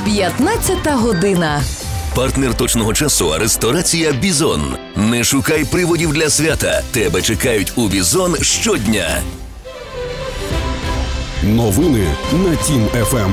15 година. Партнер точного часу – ресторація «Бізон». Не шукай приводів для свята. Тебе чекають у «Бізон» щодня. Новини на Тім ФМ.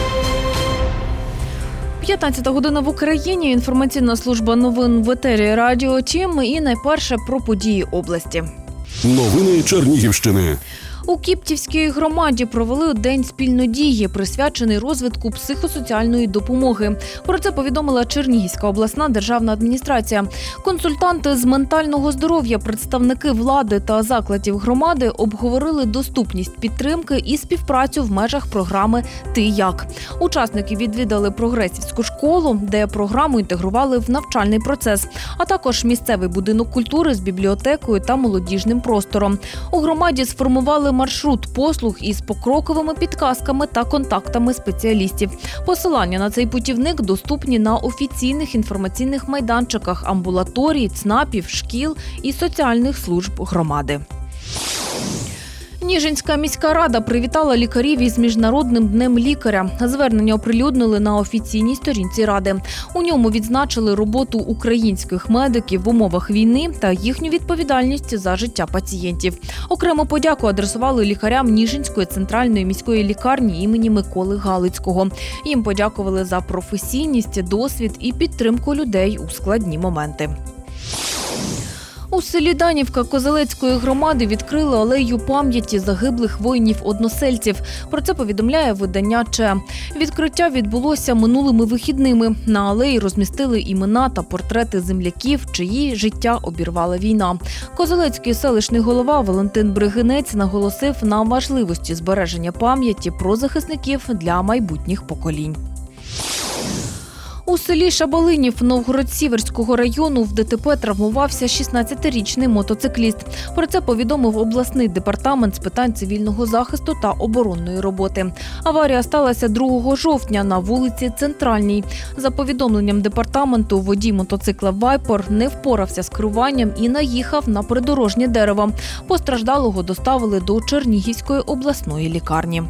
15 година в Україні. Інформаційна служба новин в етері Радіо Тім. І найперше про події області. Новини Чернігівщини. У Кіптівській громаді провели День спільнодії, присвячений розвитку психосоціальної допомоги. Про це повідомила Чернігівська обласна державна адміністрація. Консультанти з ментального здоров'я, представники влади та закладів громади обговорили доступність підтримки і співпрацю в межах програми «Ти як?». Учасники відвідали прогресівську школу, де програму інтегрували в навчальний процес, а також місцевий будинок культури з бібліотекою та молодіжним простором. У громаді сформували маршрут послуг із покроковими підказками та контактами спеціалістів. Посилання на цей путівник доступні на офіційних інформаційних майданчиках амбулаторій, ЦНАПів, шкіл і соціальних служб громади. Ніжинська міська рада привітала лікарів із Міжнародним днем лікаря. Звернення оприлюднили на офіційній сторінці ради. У ньому відзначили роботу українських медиків в умовах війни та їхню відповідальність за життя пацієнтів. Окрему подяку адресували лікарям Ніжинської центральної міської лікарні імені Миколи Галицького. Їм подякували за професійність, досвід і підтримку людей у складні моменти. У селі Данівка Козелецької громади відкрили алею пам'яті загиблих воїнів-односельців. Про це повідомляє видання «Че». Відкриття відбулося минулими вихідними. На алеї розмістили імена та портрети земляків, чиї життя обірвала війна. Козелецький селищний голова Валентин Бригинець наголосив на важливості збереження пам'яті про захисників для майбутніх поколінь. У селі Шабалинів Новгород-Сіверського району в ДТП травмувався 16-річний мотоцикліст. Про це повідомив обласний департамент з питань цивільного захисту та оборонної роботи. Аварія сталася 2 жовтня на вулиці Центральній. За повідомленням департаменту, водій мотоцикла «Вайпер» не впорався з керуванням і наїхав на придорожнє дерево. Постраждалого доставили до Чернігівської обласної лікарні.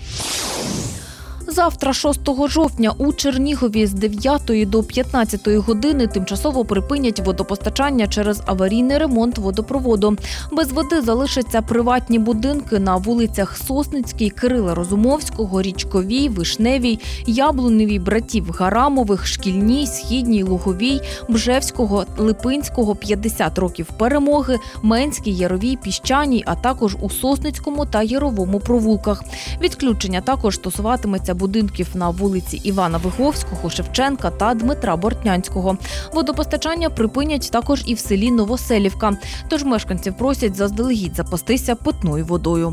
Завтра, 6 жовтня, у Чернігові з 9 до 15 години тимчасово припинять водопостачання через аварійний ремонт водопроводу. Без води залишаться приватні будинки на вулицях Сосницькій, Кирила Розумовського, Річковій, Вишневій, Яблуневій, братів Гарамових, Шкільній, Східній, Луговій, Бжевського, Липинського, 50 років Перемоги, Менській, Яровій, Піщаній, а також у Сосницькому та Яровому провулках. Відключення також стосуватиметься будинків на вулиці Івана Виговського, Шевченка та Дмитра Бортнянського. Водопостачання припинять також і в селі Новоселівка. Тож мешканців просять заздалегідь запастися питною водою.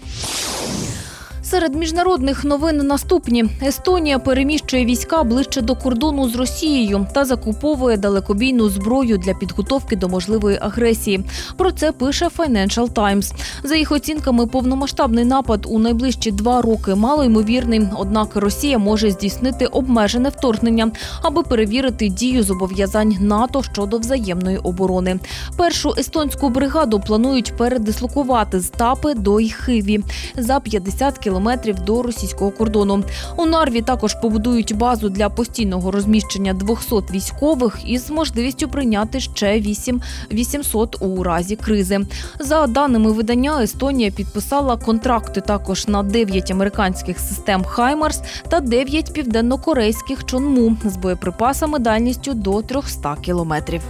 Серед міжнародних новин наступні. Естонія переміщує війська ближче до кордону з Росією та закуповує далекобійну зброю для підготовки до можливої агресії. Про це пише Financial Times. За їх оцінками, повномасштабний напад у найближчі 2 роки малоймовірний, однак Росія може здійснити обмежене вторгнення, аби перевірити дію зобов'язань НАТО щодо взаємної оборони. Першу естонську бригаду планують передислокувати з Тапи до Іхиві за 50 кілометрів до російського кордону. У Нарві також побудують базу для постійного розміщення 200 військових із можливістю прийняти ще 800 у разі кризи. За даними видання, Естонія підписала контракти також на 9 американських систем «Хаймарс» та 9 південнокорейських «Чонму» з боєприпасами дальністю до 300 кілометрів.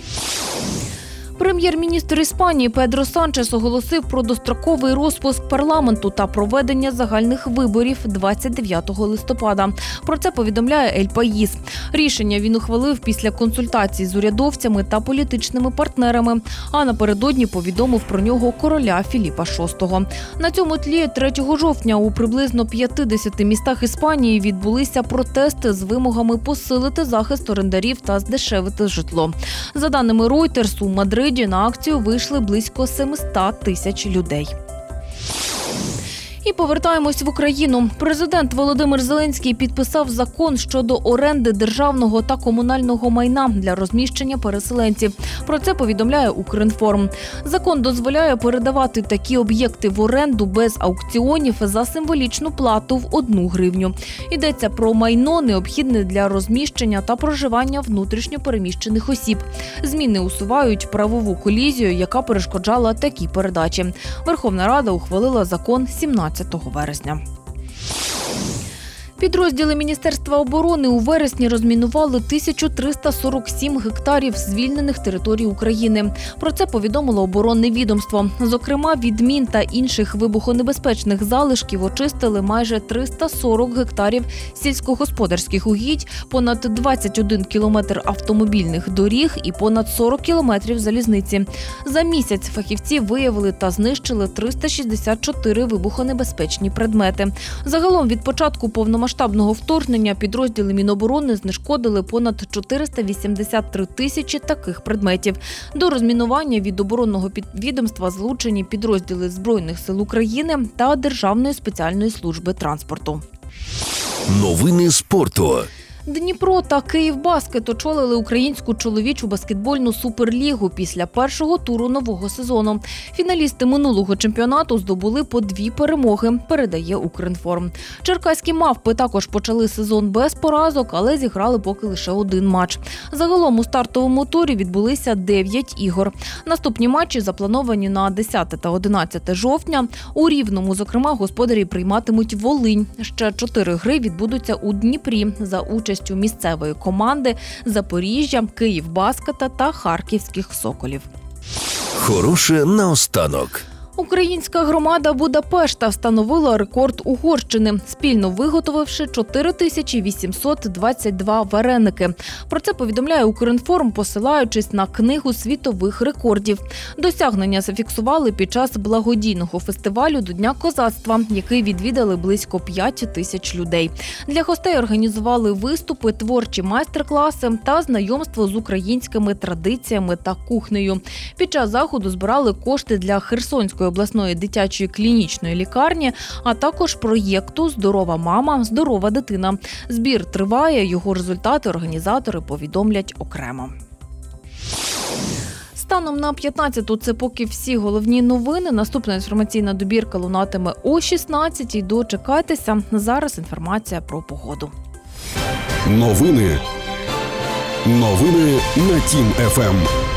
Прем'єр-міністр Іспанії Педро Санчес оголосив про достроковий розпуск парламенту та проведення загальних виборів 29 листопада. Про це повідомляє Ель Паїс. Рішення він ухвалив після консультацій з урядовцями та політичними партнерами, а напередодні повідомив про нього короля Філіпа VI. На цьому тлі 3 жовтня у приблизно 50 містах Іспанії відбулися протести з вимогами посилити захист орендарів та здешевити житло. За даними Reuters, у Мадриді на акцію вийшли близько 700 тисяч людей. І повертаємось в Україну. Президент Володимир Зеленський підписав закон щодо оренди державного та комунального майна для розміщення переселенців. Про це повідомляє Укрінформ. Закон дозволяє передавати такі об'єкти в оренду без аукціонів за символічну плату в 1 гривню. Йдеться про майно, необхідне для розміщення та проживання внутрішньо переміщених осіб. Зміни усувають правову колізію, яка перешкоджала такій передачі. Верховна Рада ухвалила закон 17 вересня. Підрозділи Міністерства оборони у вересні розмінували 1347 гектарів звільнених територій України. Про це повідомило оборонне відомство. Зокрема, від мін та інших вибухонебезпечних залишків очистили майже 340 гектарів сільськогосподарських угідь, понад 21 кілометр автомобільних доріг і понад 40 кілометрів залізниці. За місяць фахівці виявили та знищили 364 вибухонебезпечні предмети. Загалом від початку повномасштабного вторгнення підрозділи Міноборони знешкодили понад 483 тисячі таких предметів. До розмінування від оборонного відомства залучені підрозділи Збройних сил України та Державної спеціальної служби транспорту. Новини спорту. Дніпро та Київбаскет очолили українську чоловічу баскетбольну суперлігу після першого туру нового сезону. Фіналісти минулого чемпіонату здобули по 2 перемоги, передає Укрінформ. Черкаські мавпи також почали сезон без поразок, але зіграли поки лише 1 матч. Загалом у стартовому турі відбулися 9 ігор. Наступні матчі заплановані на 10 та 11 жовтня. У Рівному, зокрема, господарі прийматимуть Волинь. Ще 4 гри відбудуться у Дніпрі за участю місцевої команди Запоріжжя, Київбаскета та Харківських Соколів. Хороше наостанок. Українська громада Будапешта встановила рекорд Угорщини, спільно виготовивши 4822 вареники. Про це повідомляє Укрінформ, посилаючись на книгу світових рекордів. Досягнення зафіксували під час благодійного фестивалю до Дня козацтва, який відвідали близько 5 тисяч людей. Для гостей організували виступи, творчі майстер-класи та знайомство з українськими традиціями та кухнею. Під час заходу збирали кошти для Херсонської обласної дитячої клінічної лікарні, а також проєкту «Здорова мама, здорова дитина». Збір триває, його результати організатори повідомлять окремо. Станом на 15-ту це поки всі головні новини. Наступна інформаційна добірка лунатиме о 16-й. Дочекайтеся. Зараз інформація про погоду. Новини на Тім ФМ.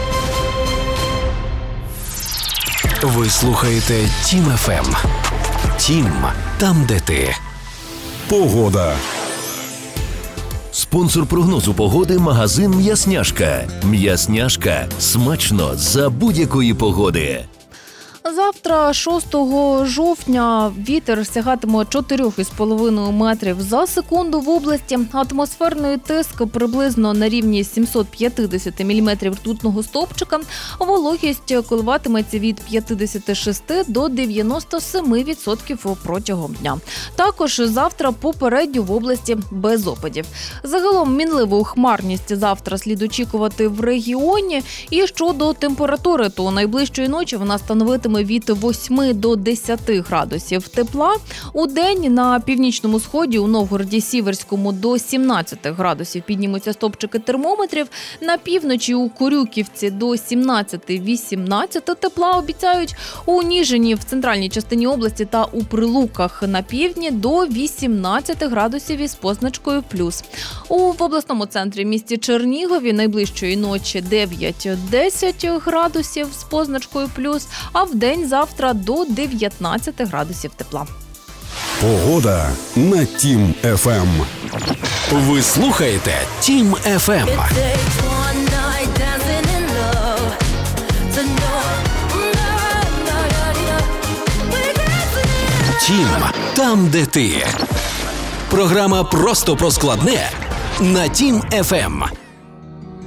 Ви слухаєте Тім ФМ. Тім – там, де ти. Погода. Спонсор прогнозу погоди – магазин «М'ясняшка». «М'ясняшка» – смачно за будь-якої погоди. Завтра, 6 жовтня, вітер сягатиме 4,5 метрів за секунду в області. Атмосферний тиск приблизно на рівні 750 міліметрів ртутного стовпчика. Вологість коливатиметься від 56 до 97% протягом дня. Також завтра попередньо в області без опадів. Загалом мінливу хмарність завтра слід очікувати в регіоні. І щодо температури, то найближчої ночі вона становитиме від 8 до 10 градусів тепла. У день на північному сході, у Новгороді-Сіверському до 17 градусів піднімуться стопчики термометрів. На півночі у Корюківці до 17-18 тепла обіцяють. У Ніжині в центральній частині області та у Прилуках на півдні до 18 градусів із позначкою плюс. В обласному центрі місті Чернігові найближчої ночі 9-10 градусів з позначкою плюс, а в день завтра до 19 градусів тепла. Погода на Тім ФМ. Ви слухаєте Тім ФМ. Тім – там, де ти. Програма «Просто про складне» на Тім ФМ.